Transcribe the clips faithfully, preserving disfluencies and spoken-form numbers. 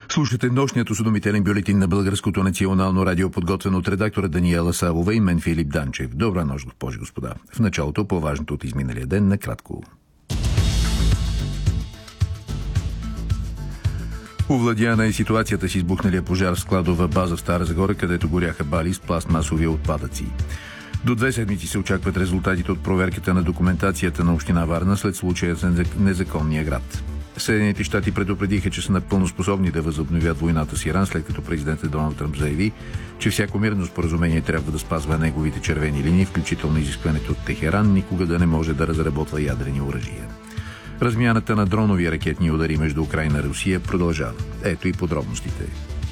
Слушате нощният осведомителен бюлетин на Българското национално радио, подготвен от редактора Даниела Савова и мен Филип Данчев. Добра нощ, госпожи и господа. В началото по-важното от изминалия ден накратко. Овладяна е ситуацията с избухналия пожар в складова база в Стара Загора, където горяха бали с пластмасови отпадъци. До две седмици се очакват резултатите от проверката на документацията на община Варна след случая с незаконния град. Съединените щати предупредиха, че са напълно способни да възобновят войната с Иран, след като президентът Доналд Тръмп заяви, че всяко мирно споразумение трябва да спазва неговите червени линии, включително изискването от Техеран никога да не може да разработва ядрени оръжия. Размяната на дронови ракетни удари между Украйна и Русия продължава. Ето и подробностите.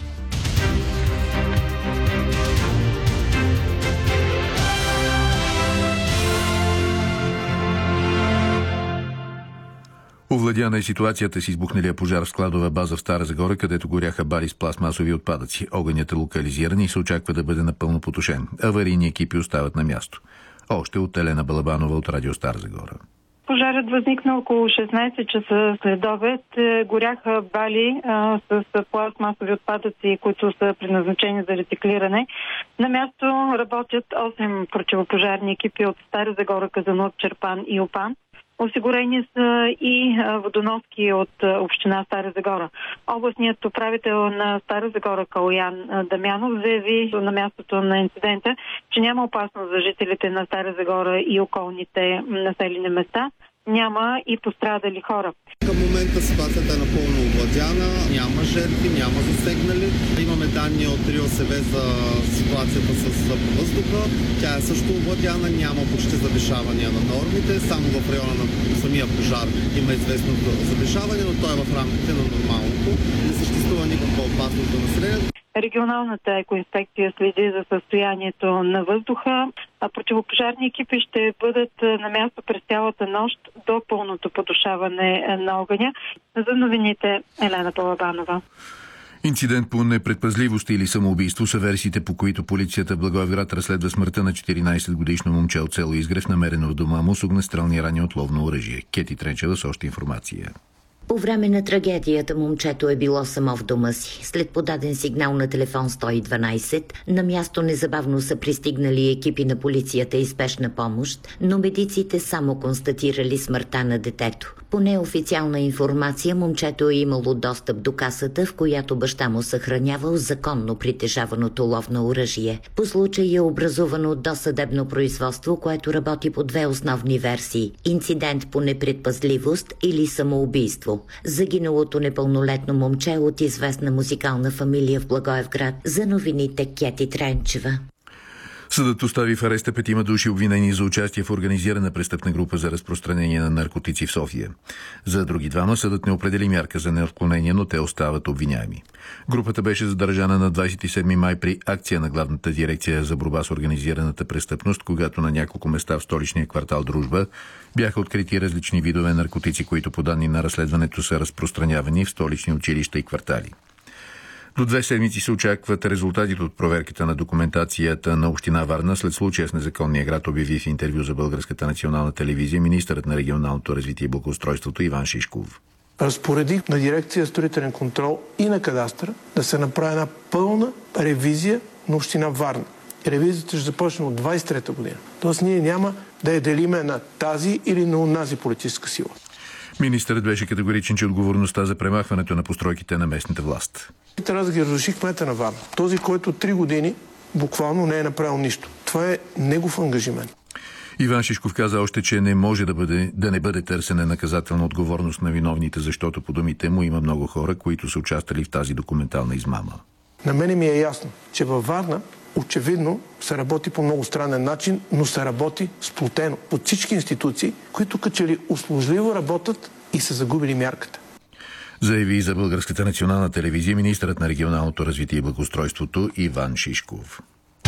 Овладяна е ситуацията с избухналия пожар в складова база в Стара Загора, където горяха бали с пластмасови отпадъци. Огънят е локализиран и се очаква да бъде напълно потушен. Аварийни екипи остават на място. Още от Елена Балабанова от радио Стара Загора. Пожарът възникна около шестнайсет часа след обед. Горяха бали а, с пластмасови отпадъци, които са предназначени за рециклиране. На място работят осем противопожарни екипи от Стара Загора, Казанлък, Чирпан и Опан. Осигурени са и водоноски от община Стара Загора. Областният управител на Стара Загора Калоян Дамянов заяви на мястото на инцидента, че няма опасност за жителите на Стара Загора и околните населени места. Няма и пострадали хора. Към момента ситуацията е напълно овладяна, няма жертви, няма засегнали. Имаме данни от РИОСВ за ситуацията с въздуха. Тя е също овладяна, няма почти завишавания на нормите. Само в района на самия пожар има известно завишаване, но той е в рамките на нормалното. Не съществува никаква опасност за населението. Регионалната екоинспекция следи за състоянието на въздуха, а противопожарни екипи ще бъдат на място през цялата нощ до пълното потушаване на огъня. За новините Елена Балабанова. Инцидент по непредпазливост или самоубийство са версиите, по които полицията в Благоевград разследва смъртта на четиринайсетгодишно момче от село Изгрев, намерено в дома му с огнестрелни рани от ловно оръжие. Кети Тренчева с още информация. По време на трагедията момчето е било само в дома си. След подаден сигнал на телефон сто и дванайсет, на място незабавно са пристигнали екипи на полицията и спешна помощ, но медиците само констатирали смъртта на детето. По неофициална информация, момчето е имало достъп до касата, в която баща му съхранявал законно притежаваното ловно оръжие. По случай е образувано досъдебно производство, което работи по две основни версии – инцидент по непредпазливост или самоубийство. Загиналото непълнолетно момче от известна музикална фамилия в Благоевград. За новините Кети Тренчева. Съдът остави в ареста петима души, обвинени за участие в организирана престъпна група за разпространение на наркотици в София. За други двама съдът не определи мярка за неотклонение, но те остават обвиняеми. Групата беше задържана на двайсет и седми май при акция на Главната дирекция за борба с организираната престъпност, когато на няколко места в столичния квартал Дружба бяха открити различни видове наркотици, които по данни на разследването са разпространявани в столични училища и квартали. До две седмици се очакват резултатите от проверката на документацията на община Варна след случая с незаконния град, обяви в интервю за Българската национална телевизия министърът на регионалното развитие и благоустройството Иван Шишков. Разпоредих на дирекция строителен контрол и на кадастъра да се направи една пълна ревизия на община Варна. Ревизията ще започне от двайсет и трета година. Тоест ние няма да я делиме на тази или на онази политическа сила. Министърът беше категоричен, че отговорността за премахването на постройките на местната власт. Трябва да ги разруши кмета на Варна. Този, който три години буквално не е направил нищо. Това е негов ангажимент. Иван Шишков каза още, че не може да, бъде, да не бъде търсена наказателна отговорност на виновните, защото по думите му има много хора, които са участвали в тази документална измама. На мене ми е ясно, че във Варна очевидно се работи по много странен начин, но се работи сплотено от всички институции, които като че ли услужливо работят и са загубили мярката. Заяви за Българската национална телевизия министърът на регионалното развитие и благоустройството Иван Шишков.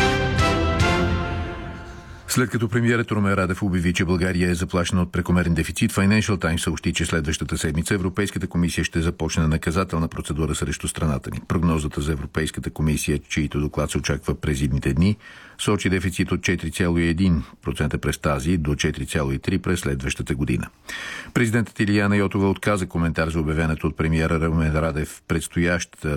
След като премиерът Румен Радев обяви, че България е заплашена от прекомерен дефицит, Financial Times съобщи, че следващата седмица Европейската комисия ще започне наказателна процедура срещу страната ни. Прогнозата за Европейската комисия, чието доклад се очаква през идните дни, сочи дефицит от четири цяло и едно процента през тази до четири цяло и три процента през следващата година. Президентът Илияна Йотова отказа коментар за обявената от премиера Румен Радев предстояща